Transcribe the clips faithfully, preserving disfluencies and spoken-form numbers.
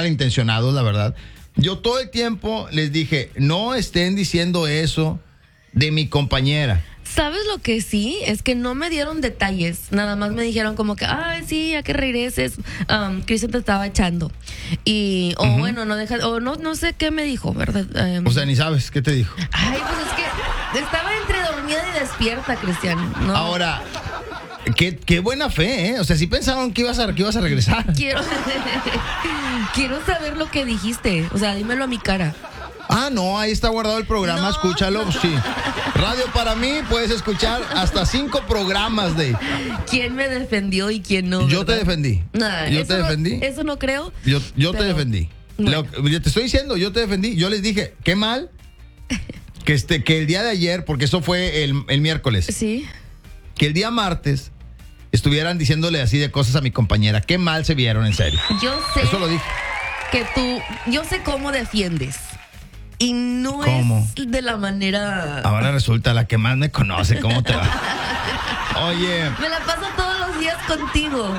malintencionados, la verdad. Yo todo el tiempo les dije, no estén diciendo eso de mi compañera. ¿Sabes lo que sí? Es que no me dieron detalles. Nada más me dijeron como que, ay, sí, a que regreses. Um, Cristian te estaba echando. Y, o uh-huh. bueno, no deja, o no, no sé qué me dijo, ¿verdad? Um, o sea, ni sabes qué te dijo. Ay, pues es que estaba entre dormida y despierta, Cristian. ¿No? Ahora, qué, qué buena fe, ¿eh? O sea, sí pensaron que ibas a, que ibas a regresar. Quiero, quiero saber lo que dijiste. O sea, dímelo a mi cara. Ah, no, ahí está guardado el programa, no. Escúchalo, sí. Radio para mí, puedes escuchar hasta cinco programas de... ¿Quién me defendió y quién no? Yo ¿verdad? te defendí. Nah, yo te no, defendí. Eso no creo. Yo, yo pero... te defendí. Bueno. Lo, yo te estoy diciendo, yo te defendí. Yo les dije, qué mal que, este, que el día de ayer, porque eso fue el, el miércoles. Sí. Que el día martes estuvieran diciéndole así de cosas a mi compañera. Qué mal se vieron, en serio. Yo sé. Eso lo dije. Que tú, yo sé cómo defiendes. Y no ¿Cómo? Es de la manera... Ahora resulta la que más me conoce. ¿Cómo te va? Oye. Me la paso todos los días contigo.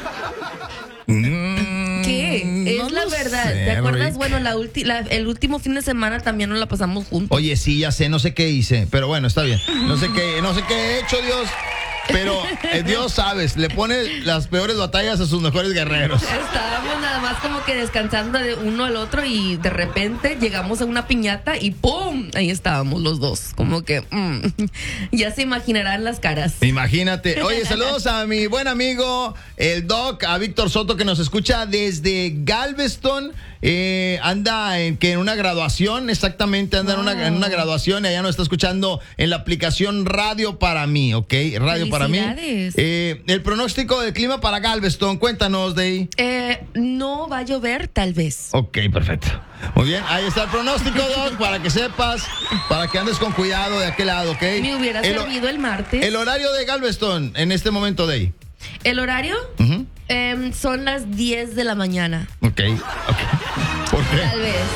Mm, ¿Qué? Es no la lo verdad. sé, ¿Te acuerdas? Rick. Bueno, la ulti- la, el último fin de semana también nos la pasamos juntos. Oye, sí, ya sé, no sé qué hice. Pero bueno, está bien. No sé qué, no sé qué he hecho, Dios. Pero eh, Dios, sabes, le pone las peores batallas a sus mejores guerreros. Estábamos nada más como que descansando de uno al otro y de repente llegamos a una piñata y ¡pum! Ahí estábamos los dos. Como que mm, ya se imaginarán las caras. Imagínate. Oye, saludos a mi buen amigo, el Doc, a Víctor Soto, que nos escucha desde Galveston. Eh, anda en, que en una graduación, exactamente, anda wow. en, una, en una graduación y allá nos está escuchando en la aplicación Radio para mí, ¿ok? Radio para mí. Eh, el pronóstico del clima para Galveston, cuéntanos, Dey. Eh, no va a llover, tal vez. Ok, perfecto. Muy bien, ahí está el pronóstico, Doc, para que sepas, para que andes con cuidado de aquel lado, ¿ok? Me hubiera el, servido el martes. El horario de Galveston en este momento, Dey. ¿El horario? Uh-huh. Eh, son las diez de la mañana. Ok, ok. ¿Por qué? Tal vez.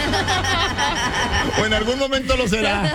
O en algún momento lo será.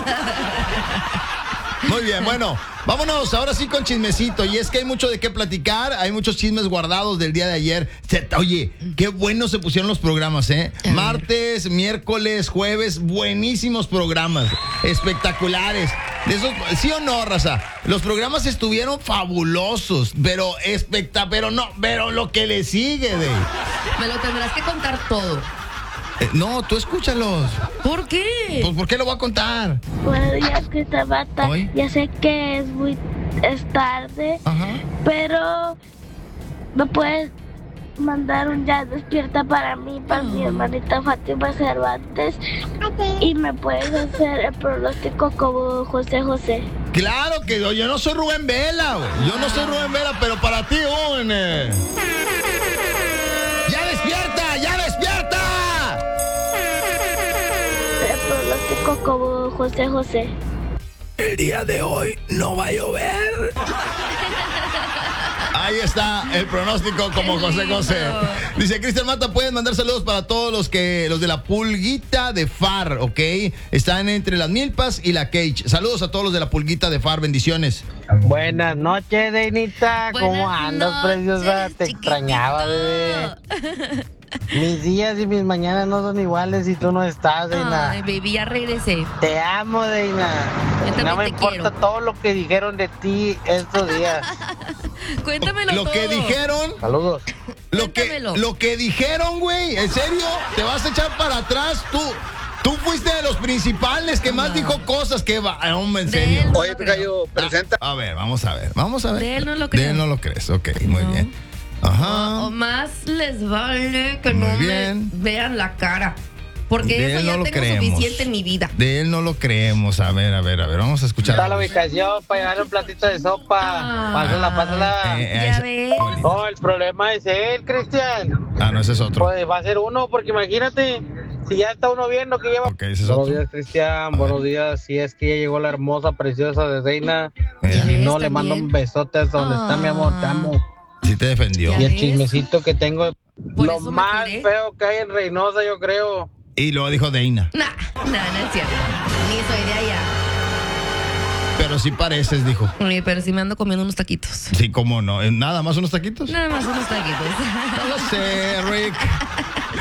Muy bien, bueno, vámonos ahora sí con chismecito. Y es que hay mucho de qué platicar, hay muchos chismes guardados del día de ayer. Oye, qué buenos se pusieron los programas, ¿eh? Martes, miércoles, jueves, buenísimos programas, espectaculares. De esos, ¿sí o no, raza? Los programas estuvieron fabulosos, pero espectacular, pero no, pero lo que le sigue, de. Me lo tendrás que contar todo. Eh, no, tú escúchalos. ¿Por qué? Pues, ¿por qué lo voy a contar? Buenos días, Cristian Mata. Ya sé que es muy es tarde, ajá, pero me puedes mandar un ya despierta para mí, para oh. mi hermanita Fátima Cervantes, y me puedes hacer el pronóstico como José José. Claro que yo, yo no soy Rubén Vela, güey. Yo no soy Rubén Vela, pero para ti, un eh. ¡Ya despierta! ¡Ya despierta! El pronóstico como José José. El día de hoy no va a llover. Ahí está el pronóstico como José José. Dice Cristian Mata, pueden mandar saludos para todos los que los de la Pulguita de Far, ¿ok? Están entre las Milpas y la Cage. Saludos a todos los de la Pulguita de Far, bendiciones. Buenas noches, Deinita. ¿Cómo andas, preciosa? Te chiquitito. Extrañaba, bebé. Mis días y mis mañanas no son iguales si tú no estás, Deina. Ay, baby, ya regresé. Te amo, Deina. No me importa quiero. todo lo que dijeron de ti estos días. Cuéntamelo Lo todo. que dijeron. Saludos. Lo que, lo que dijeron, güey. ¿En serio? ¿Te vas a echar para atrás? Tú. Tú fuiste de los principales que más no. dijo cosas que va. Hombre, en serio. No Oye, Picayo, presenta. A, a ver, vamos a ver. Vamos a ver. De él no lo crees. De él no lo crees. Ok, muy no. bien. Ajá. O, o más les vale que muy no bien. me vean la cara. Porque de eso ya no tengo creemos. suficiente en mi vida. De él no lo creemos. A ver, a ver, a ver. Vamos a escuchar. Está la ubicación para llevar un platito de sopa. Ah, pásala, pásala. Eh, ya esa, ves. Oh, el problema es él, Cristian. Ah, no, ese es otro. Pues va a ser uno, porque imagínate, si ya está uno viendo que lleva. Ok, ese es buenos otro. días, Cristian. Buenos días. Si es que ya llegó la hermosa, preciosa de Reina. Mira. Si no, ¿Está le mando bien? un besote hasta donde Ah. está mi amor. Te amo. Sí te defendió. Y el chismecito que tengo, Por lo eso me más curé. feo que hay en Reynosa, yo creo. Y luego dijo Deina. Nah, nah, no es cierto. Ni soy de allá. Pero sí pareces, dijo. Oye, pero sí me ando comiendo unos taquitos. Sí, cómo no. ¿Nada más unos taquitos? Nada más unos taquitos. No lo sé, Rick.